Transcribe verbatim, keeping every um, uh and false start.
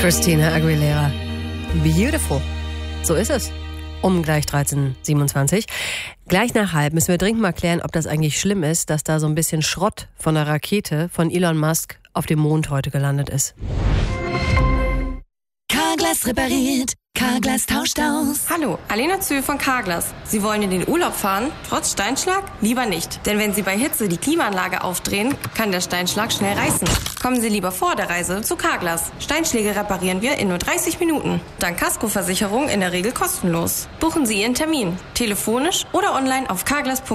Christina Aguilera. Beautiful. So ist es. Um gleich dreizehn Uhr siebenundzwanzig. Gleich nach halb müssen wir dringend mal klären, ob das eigentlich schlimm ist, dass da so ein bisschen Schrott von der Rakete von Elon Musk auf dem Mond heute gelandet ist. Carglass repariert. Carglass tauscht aus. Hallo, Alena Zühl von Carglass. Sie wollen in den Urlaub fahren, trotz Steinschlag? Lieber nicht. Denn wenn Sie bei Hitze die Klimaanlage aufdrehen, kann der Steinschlag schnell reißen. Kommen Sie lieber vor der Reise zu Carglass. Steinschläge reparieren wir in nur dreißig Minuten. Dank Kaskoversicherung in der Regel kostenlos. Buchen Sie Ihren Termin. Telefonisch oder online auf carglass punkt de.